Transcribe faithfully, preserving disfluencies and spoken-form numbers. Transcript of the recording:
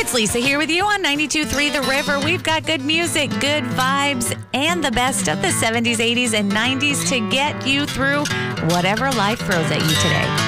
It's Lisa here with you on ninety-two point three The River. We've got good music, good vibes, and the best of the seventies, eighties, and nineties to get you through whatever life throws at you today.